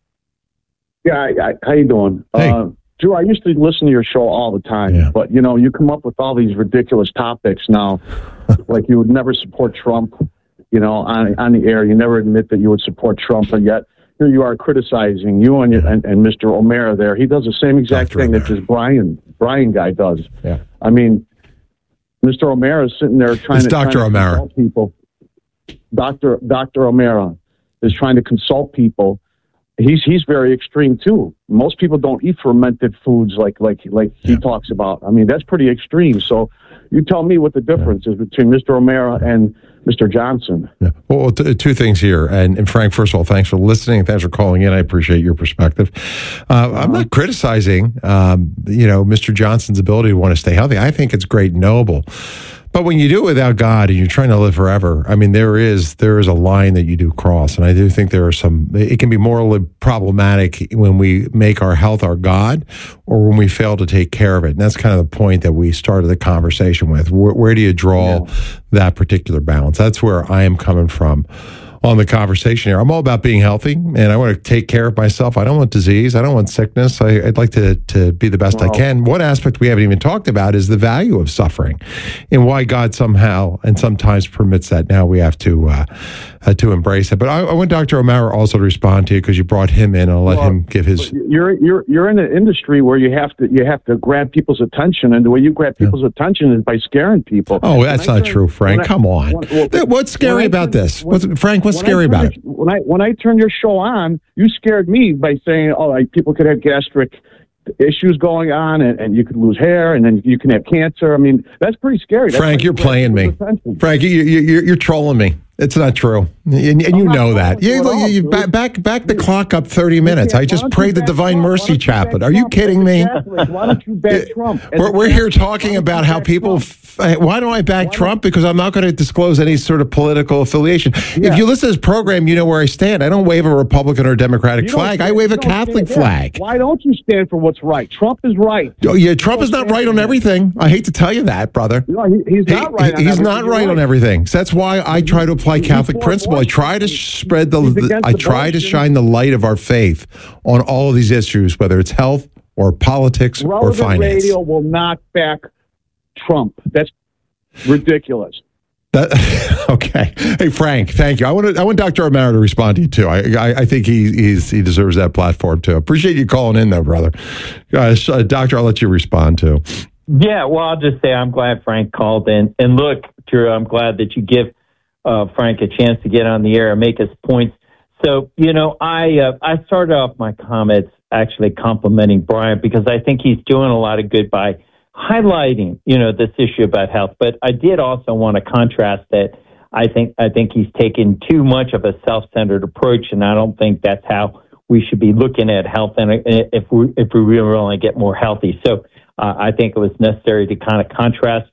Yeah, how you doing? Hey. Drew, I used to listen to your show all the time, but you come up with all these ridiculous topics now, like you would never support Trump, on the air. You never admit that you would support Trump, and yet here you are criticizing you and Mr. O'Mara there. He does the same exact thing that this Brian guy does. Yeah. I mean, Mr. O'Mara is sitting there trying to consult people. Dr. O'Mara is trying to consult people. He's very extreme too. Most people don't eat fermented foods like he talks about. I mean, that's pretty extreme. So you tell me what the difference is between Mr. O'Mara and Mr. Johnson. Yeah. Well, two things here. And Frank, first of all, thanks for listening. Thanks for calling in. I appreciate your perspective. I'm not criticizing, Mr. Johnson's ability to want to stay healthy. I think it's great and noble. But when you do it without God and you're trying to live forever, I mean, there is a line that you do cross. And I do think it can be morally problematic when we make our health our God or when we fail to take care of it. And that's kind of the point that we started the conversation with. Where do you draw that particular balance? That's where I am coming from on the conversation here. I'm all about being healthy, and I want to take care of myself. I don't want disease. I don't want sickness. I'd like to be the best I can. One aspect we haven't even talked about is the value of suffering and why God somehow and sometimes permits that. Now we have to embrace it. But I want Dr. O'Mara also to respond to you because you brought him in. I'll let him give his. You're in an industry where you have to grab people's attention, and the way you grab people's attention is by scaring people. Oh, that's not true, Frank. Come on. What's scary about this? Frank, what's scary about it? When I turned your show on, you scared me by saying, people could have gastric issues going on, and you could lose hair, and then you can have cancer. I mean, that's pretty scary. Frank, you're playing me. Frank, you're trolling me. It's not true, and you know that. You back the clock up 30 minutes. I just prayed the Divine Mercy Chaplet. Are you kidding me? Why don't you back Trump? We're here talking about how people. Why don't I back Trump? Because I'm not going to disclose any sort of political affiliation. Yeah. If you listen to this program, you know where I stand. I don't wave a Republican or Democratic flag. I wave a Catholic flag. Why don't you stand for what's right? Trump is right. Oh, yeah, Trump is not right on everything. I hate to tell you that, brother. No, he's not right. He's not right on everything. So that's why I try to apply Catholic principle. I try to spread I try to shine the light of our faith on all of these issues, whether it's health or politics or finance. Radio will not back Trump. That's ridiculous. Okay. Hey, Frank, thank you. I want Dr. O'Mara to respond to you, too. I think he deserves that platform, too. Appreciate you calling in, though, brother. Doctor, I'll let you respond, too. Yeah, well, I'll just say I'm glad Frank called in. And look, Drew, I'm glad that you give Frank a chance to get on the air and make his points. So, I started off my comments actually complimenting Brian because I think he's doing a lot of good by highlighting, this issue about health. But I did also want to contrast that I think he's taken too much of a self-centered approach, and I don't think that's how we should be looking at health and if we really want to get more healthy. So I think it was necessary to kind of contrast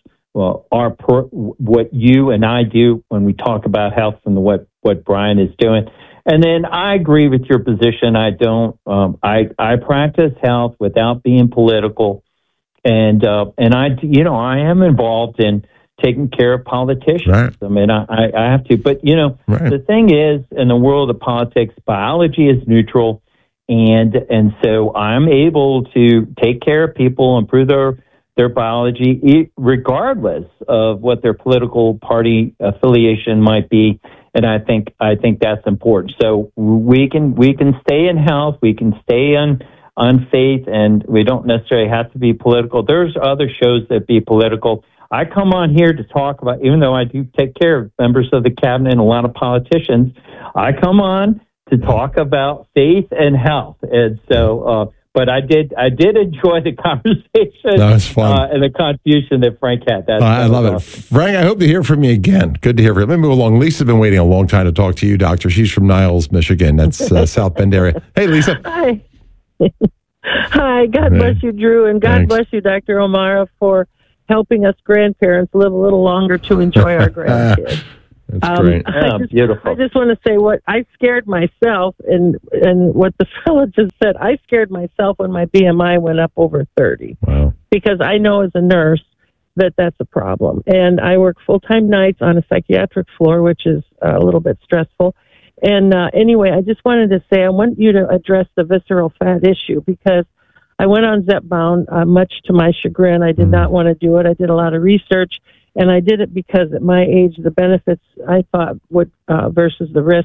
what you and I do when we talk about health and what Brian is doing. And then I agree with your position. I don't. I practice health without being political. And I am involved in taking care of politicians. Right. I mean, I have to. But, the thing is, in the world of politics, biology is neutral. And so I'm able to take care of people, improve their biology, regardless of what their political party affiliation might be. And I think that's important. So we can stay in health. We can stay on faith, and we don't necessarily have to be political. There's other shows that be political. I come on here to talk about, even though I do take care of members of the cabinet and a lot of politicians, I come on to talk about faith and health. And so, but I did enjoy the conversation. That was fun. And the contribution that Frank had. I love it. Frank, I hope to hear from you again. Good to hear from you. Let me move along. Lisa's been waiting a long time to talk to you, Doctor. She's from Niles, Michigan. That's South Bend area. Hey, Lisa. Hi. Hi. God bless you, Drew, and God bless you, Dr. O'Mara, for helping us grandparents live a little longer to enjoy our grandkids. That's great. Beautiful. I just want to say what I scared myself, and what the fellow just said. I scared myself when my BMI went up over 30. Wow. Because I know as a nurse that's a problem. And I work full-time nights on a psychiatric floor, which is a little bit stressful. And anyway, I just wanted to say I want you to address the visceral fat issue, because I went on Zepbound, much to my chagrin. I did not want to do it. I did a lot of research, and I did it because at my age, the benefits I thought would versus the risk